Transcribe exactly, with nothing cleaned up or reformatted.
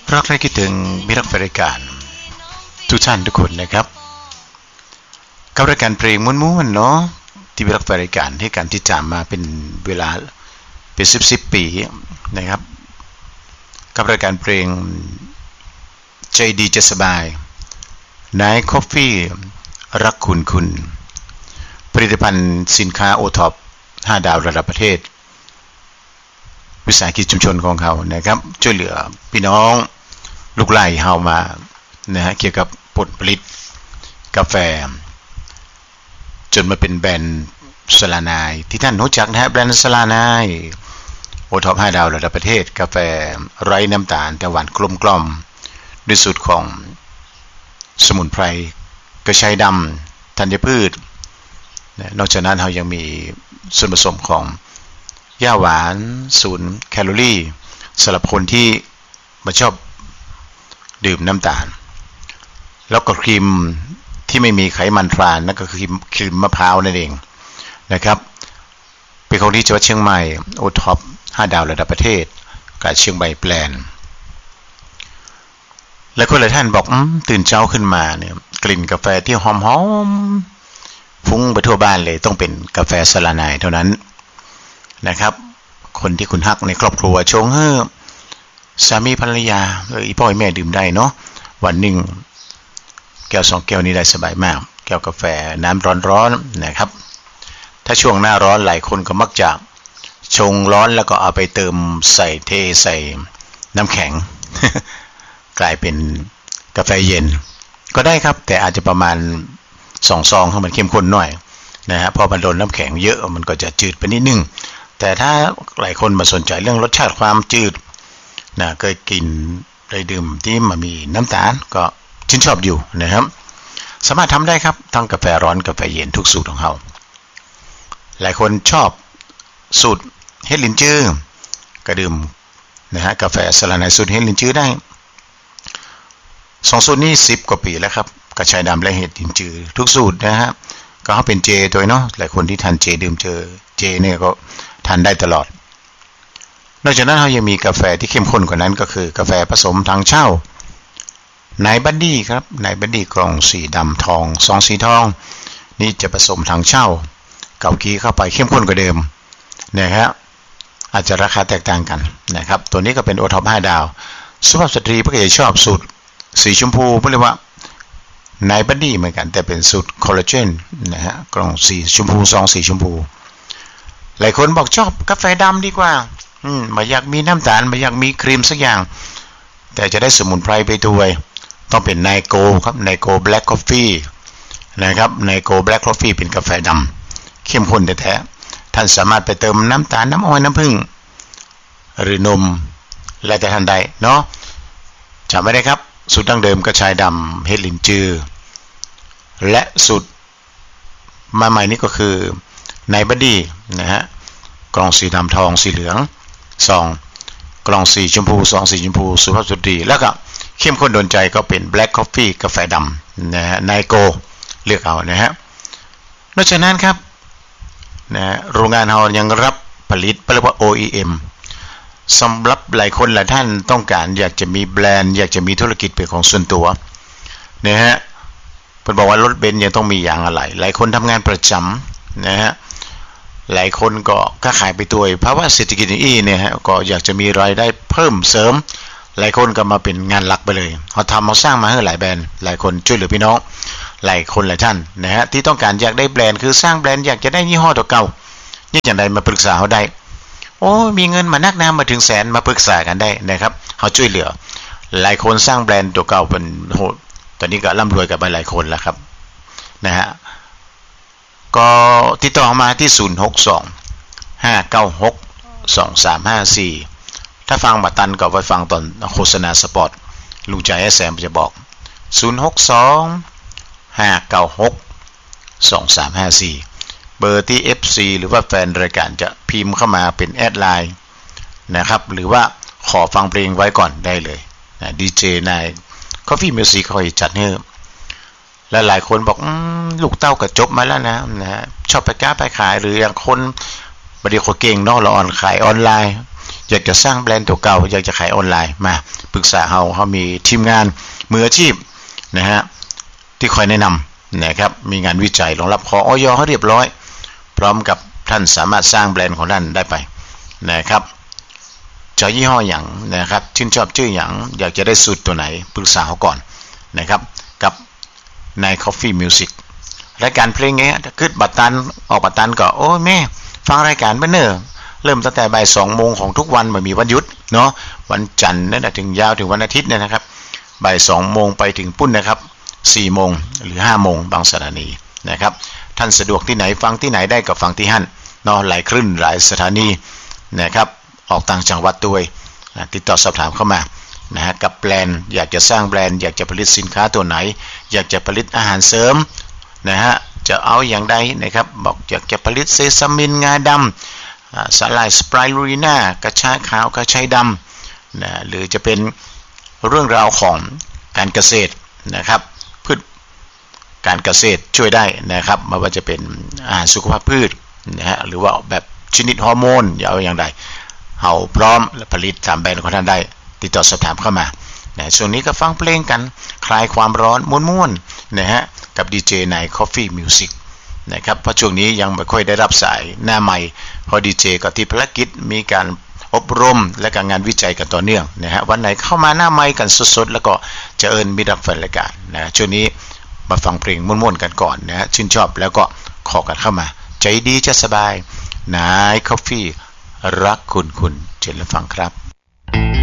รักและคิดถึงมิตรแฟนรายการทุกท่านทุกคนนะครับกับรายการเพลงม้วนๆเนาะที่มิตรแฟนรายการให้การติดตามมาเป็นเวลาเป็นสิบสิบปีนะครับกับรายการเพลงใจดีจะสบายนายคอฟฟี่รักคุณคุณผลิตภัณฑ์สินค้าโอท็อปห้าดาวระดับประเทศวิสาหกิจชุมชนของเขานะครับช่วยเหลือพี่น้องลูกไร่เฮามานะฮะเกี่ยวกับผลผลิตกาแฟจนมาเป็นแบรนด์สลานายที่ท่านรู้จักนะฮะแบรนด์สลานายโอท็อปห้าดาวระดับประเทศกาแฟไร้น้ำตาลแต่หวานกลมกล่อมด้วยสูตรของสมุนไพรกระชายดำธัญพืชนอกจากนั้นเรายังมีส่วนผสมของหญ้าหวานศูนย์แคลอรี่สำหรับคนที่ไม่ชอบดื่มน้ำตาลแล้วก็ครีมที่ไม่มีไขมันทรานนั่นก็คือครีมมะพร้าวนั่นเองนะครับเป็นของที่จังหวัดเชียงใหม่โอท็อปห้าดาวระดับประเทศกับเชียงใหม่แปลนและคนหลายท่านบอกตื่นเช้าขึ้นมาเนี่ยกลิ่นกาแฟที่หอมๆฟุ้งไปทั่วบ้านเลยต้องเป็นกาแฟสลานายเท่านั้นนะครับคนที่คุณฮักในครอบครัวชงให้สามีภรรยาเอออีพ่อแม่ดื่มได้เนาะวันหนึ่งแก้วสองแก้วนี้ได้สบายมากแก้วกาแฟน้ำร้อนๆนะครับถ้าช่วงหน้าร้อนหลายคนก็มักจะชงร้อนแล้วก็เอาไปเติมใส่เทใส่น้ำแข็ง กลายเป็นกาแฟเย็นก็ได้ครับแต่อาจจะประมาณสองซองให้มันเข้มข้นหน่อยนะฮะพอมันโดนน้ำแข็งเยอะมันก็จะจืดไปนิดนึงแต่ถ้าหลายคนมาสนใจเรื่องรสชาติความจืดนะเคยกินได้ดื่มที่มันมีน้ำตาลก็ชื่นชอบอยู่นะครับสามารถทำได้ครับทั้งกาแฟร้อนกาแฟเย็นทุกสูตรของเขาหลายคนชอบสูตรเฮดลินจื้อก็ดื่มนะฮะกาแฟสลานายสูตรเฮดลินจื้อได้สองสูตรนี้สิบกว่าปีแล้วครับกระชายดำและเฮดลินจื้อทุกสูตรนะฮะก็เขาเป็นเจตัวเนาะหลายคนที่ทานเจดื่มเจอเจเนี่ยก็ทานได้ตลอดนอกจากนั้นเขายังมีกาแฟที่เข้มข้นกว่านั้นก็คือกาแฟผสมทางเช่านายบัดดี้ครับนายบัดดี้กล่องสีดำทองซองสีทองนี่จะผสมทางเช่าเกากีเข้าไปเข้มข้นกว่าเดิมนะครับอาจจะราคาแตกต่างกันนะครับตัวนี้ก็เป็นโอท็อปห้าดาวสุภาพสตรีเพื่อจะชอบสูตรสีชมพูเรียกว่านายบัดดี้เหมือนกันแต่เป็นสูตรคอลลาเจนนะฮะกล่องสีชมพูซองสีชมพูหลายคนบอกชอบกาแฟดำดีกว่าอืมไม่อยากมีน้ำตาลไม่อยากมีครีมสักอย่างแต่จะได้สมุนไพรไปด้วยต้องเป็นไนโกครับไนโกแบล็กคอฟฟี่นะครับไนโกแบล็กคอฟฟี่เป็นกาแฟดำเข้มข้นแท้ๆท่านสามารถไปเติมน้ำตาลน้ำอ้อยน้ำผึ้งหรือนมและแต่ท่านใดเนาะจำไว้ได้ครับสูตรดั้งเดิมกระชายดำเฮดลินจือและสูตรมาใหม่นี้ก็คือนายบัดดี้นะฮะกล่องสีดำทองสีเหลืองซองกล่องสีชมพูซองสีชมพูสุภาพสตรีแล้วก็เข้มข้นโดนใจก็เป็นแบล็กคอฟฟี่กาแฟดำนะฮะไนโกเลือกเอานะฮะนอกจากนั้นครับนะโรงงานเรายังรับผลิตเรียกว่า โอ อี เอ็ม สำหรับหลายคนหลายท่านต้องการอยากจะมีแบรนด์อยากจะมีธุรกิจเป็นของส่วนตัวนะฮะเพิ่นบอกว่ารถเบนซ์ยังต้องมีอย่างอะไรหลายคนทำงานประจำนะฮะหลายคนก็ค้าขายไปตัวเพราะว่าเศรษฐกิจนี้เนี่ยฮะก็อยากจะมีรายได้เพิ่มเสริมหลายคนก็มาเป็นงานหลักไปเลยเขาทำเขาสร้างมาให้หลายแบรนด์หลายคนช่วยเหลือพี่น้องหลายคนหลายท่านนะฮะที่ต้องการอยากได้แบรนด์คือสร้างแบรนด์อยากจะได้ยี่ห้อตัวเก่านี่อย่างใดมาปรึกษาเขาได้โอ้มีเงินมานักน้ำมาถึงแสนมาปรึกษากันได้นะครับเขาช่วยเหลือหลายคนสร้างแบรนด์ตัวเก่าเป็นโหตอนนี้ก็ร่ำรวยกันไปหลายคนแล้วครับนะฮะก็ติดต่อมาที่ศูนย์ หก สอง ห้า เก้า หก สอง สาม ห้า สี่ถ้าฟังบัตรตันก็ไปฟังตอนโฆษณาสปอตลุงใจแอสแซมจะบอกศูนย์ หก สอง ห้า เก้า หก สอง สาม ห้า สี่เบอร์ที่ เอฟ ซี หรือว่าแฟนรายการจะพิมพ์เข้ามาเป็นแอดไลน์นะครับหรือว่าขอฟังเพลงไว้ก่อนได้เลยนะดีเจนาย Coffee Music คอยจัดให้และหลายคนบอกลูกเต้าก็จบมาแล้วนะนะฮะชอบไปก้าไปขายหรืออย่างคนบริโภคเก่งเนาะเราออนขายออนไลน์อยากจะสร้างแบรนด์ตัวเก่าอยากจะขายออนไลน์มาปรึกษาเฮาเฮามีทีมงานมืออาชีพนะฮะที่คอยแนะนำนะครับมีงานวิจัยรองรับขออย.ให้เรียบร้อยพร้อมกับท่านสามารถสร้างแบรนด์ของท่านได้ไปนะครับจะยี่ห้ออย่างนะครับชื่นชอบชื่ออย่างอยากจะได้สูตรตัวไหนปรึกษาเขาก่อนนะครับกับนาย Coffee Music รายการเพลงเงี้ยขึ้นบัตรตันออกบัตรตันก็โอ้แม่ฟังรายการเบนเนอร์เริ่มตั้งแต่บ่ายสองโมงของทุกวันไม่มีวันหยุดเนาะวันจันทร์นั่นถึงยาวถึงวันอาทิตย์เนี่ยนะครับบ่ายสองโมงไปถึงปุ้นนะครับสี่โมงหรือห้าโมงบางสถานีนะครับท่านสะดวกที่ไหนฟังที่ไหนได้ก็ฟังที่หั่นเนาะหลายคลื่นหลายสถานีนะครับออกต่างจังหวัดด้วยติดต่อสอบถามเข้ามานะฮะกับแบรนด์อยากจะสร้างแบรนด์อยากจะผลิตสินค้าตัวไหนอยากจะผลิตอาหารเสริมนะฮะจะเอาอย่างใดนะครับบอกอยากจะผลิตเซซามินงาดำสาหร่ายสไปรูลิน่ากระชายขาวกระชายดำนะหรือจะเป็นเรื่องราวของการเกษตรนะครับพืชการเกษตรช่วยได้นะครับไม่ว่าจะเป็นอาหารสุขภาพพืชนะฮะหรือว่าแบบชนิดฮอร์โมนอย่าเอาอย่างใดเฮาพร้อมและผลิตตามแบรนด์ของท่านได้ติดต่อสอบถามเข้ามานะช่วงนี้ก็ฟังเพลงกันคลายความร้อนม่วนๆนะฮะกับดีเจนาย Coffee Music นะครับเพราะช่วงนี้ยังไม่ค่อยได้รับสายหน้าใหม่เพราะดีเจก็ติดภารกิจมีการอบรมและการงานวิจัยกันต่อเนื่องนะฮะวันไหนเข้ามาหน้าใหม่กันสดๆแล้วก็จะเอิ้นมิตรรับฟังรายการนะช่วงนี้มาฟังเพลงม่วนๆกันก่อนนะฮะชื่นชอบแล้วก็ขอกันเข้ามาใจดีจะสบายนาย Coffee รักคุณคุณเชิญรับฟังครับ